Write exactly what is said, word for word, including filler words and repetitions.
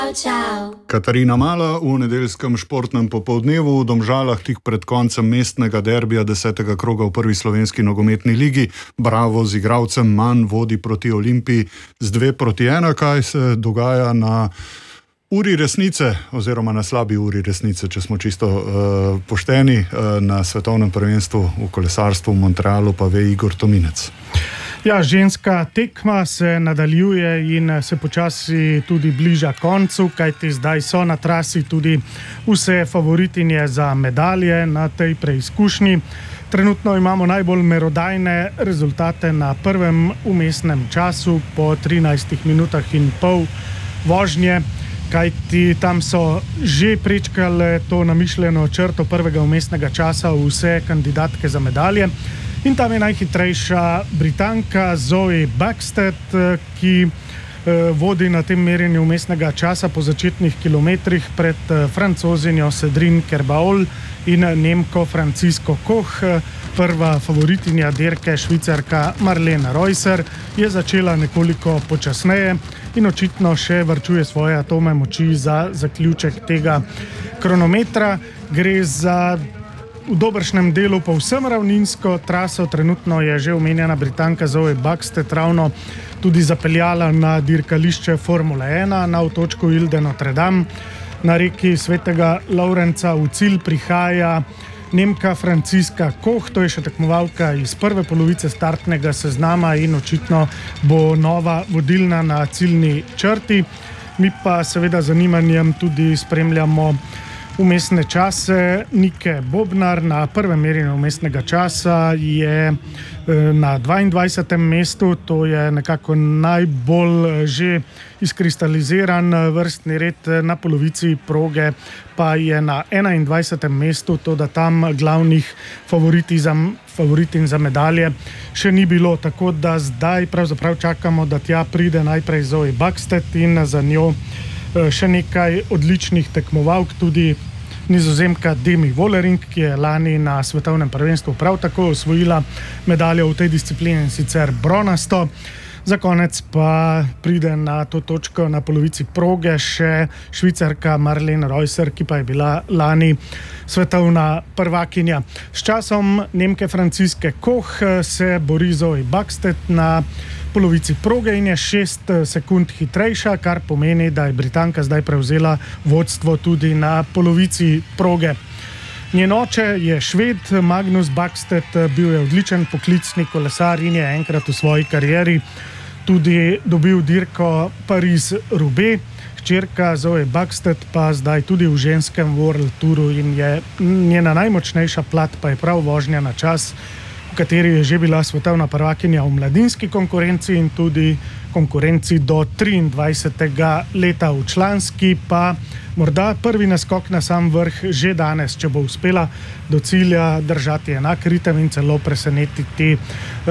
Katarina Mala v nedeljskem športnem popoldnevu v Domžalah tik pred koncem mestnega derbija desetega kroga v prvi slovenski nogometni ligi. Bravo z igralcem manj vodi proti Olimpiji z dve proti ena. Kaj se dogaja na uri resnice oziroma na slabi uri resnice, če smo čisto uh, pošteni, uh, na svetovnem prvenstvu v kolesarstvu v Montrealu pa ve Igor Tominec. Ja, ženska tekma se nadaljuje in se počasi tudi bliža koncu, kajti zdaj so na trasi tudi vse favoritinje za medalje na tej preizkušnji. Trenutno imamo najbolj merodajne rezultate na prvem vmesnem času po trinajstih minutah in pol vožnje, kajti tam so že prečkale to namišljeno črto prvega vmesnega časa vse kandidatke za medalje. In tam je najhitrejša Britanka Zoe Buxted, ki vodi na tem merjenju vmesnega časa po začetnih kilometrih pred Francozinjo Cédrine Kerbaol in Nemko Francisco Koch. Prva favoritinja dirke, Švicarka Marlene Reusser, je začela nekoliko počasneje in očitno še varčuje svoje atome moči za zaključek tega kronometra. Gre za v dobršnem delu povsem ravninsko traso. Trenutno je že omenjena Britanka Zoe Buxted ravno tudi zapeljala na dirkališče Formule ena na otočku Ile de Notre Dame. Na reki Svetega Laurenca v cilj prihaja Nemka Francisca Koch, to je še tekmovalka iz prve polovice startnega seznama in očitno bo nova vodilna na ciljni črti. Mi pa seveda zanimanjem tudi spremljamo vmesne čase. Nike Bobnar na prvem merjenju vmesnega časa je na dvaindvajsetem mestu, to je nekako najbolj že izkristaliziran vrstni red. Na polovici proge pa je na enaindvajsetem mestu, to da tam glavnih favoritin za medalje še ni bilo, tako da zdaj pravzaprav čakamo, da tja pride najprej Zoe Buxted in za njo še nekaj odličnih tekmovalk, tudi Nizozemka Demi Vollering, ki je lani na svetovnem prvenstvu prav tako osvojila medaljo v tej disciplini, sicer bronasto. Za konec pa pride na to točko na polovici proge še Švicarka Marlene Reusser, ki pa je bila lani svetovna prvakinja. S časom Nemke Francisce Koch se bori Zoe Buxted na polovici proge in je šest sekund hitrejša, kar pomeni, da je Britanka zdaj prevzela vodstvo tudi na polovici proge. Njen oče je Šved, Magnus Buxted, bil je odličen poklicni kolesar in je enkrat v svoji karieri tudi dobil dirko Pariz-Roubaix. Hčerka Zoe Buxted pa zdaj tudi v ženskem World Touru in je njena najmočnejša plat pa je prav vožnja na čas, v kateri je že bila svetovna prvakinja v mladinski konkurenci in tudi konkurenci do triindvajsetega leta. V članski pa morda prvi naskok na sam vrh že danes, če bo uspela do cilja držati enak ritem in celo presenetiti